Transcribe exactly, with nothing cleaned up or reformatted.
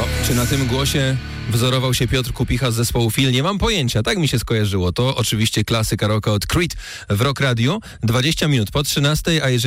Czy na tym głosie wzorował się Piotr Kupicha z zespołu Feel? Nie mam pojęcia, tak mi się skojarzyło. To oczywiście klasyka rocka od Creed w Rock Radio. dwadzieścia minut po trzynastej, a jeżeli